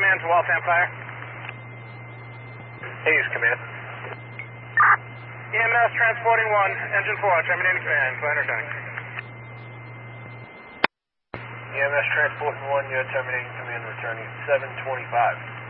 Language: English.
command to Waltham Fire. Hayes, command. EMS transporting 1, engine 4, terminating command, plan returning. EMS transporting 1, you're terminating command, returning at 7:25.